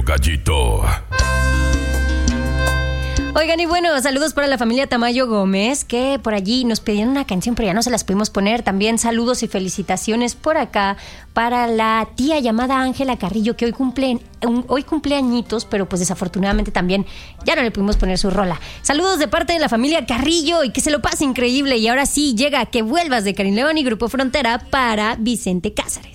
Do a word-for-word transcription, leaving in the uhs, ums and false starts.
Gallito. Oigan, y bueno, saludos para la familia Tamayo Gómez, que por allí nos pidieron una canción, pero ya no se las pudimos poner. También saludos y felicitaciones por acá para la tía llamada Ángela Carrillo, que hoy cumple, hoy cumple añitos, pero pues desafortunadamente también ya no le pudimos poner su rola. Saludos de parte de la familia Carrillo y que se lo pase increíble. Y ahora sí, llega Que Vuelvas de Karin León y Grupo Frontera para Vicente Cáceres.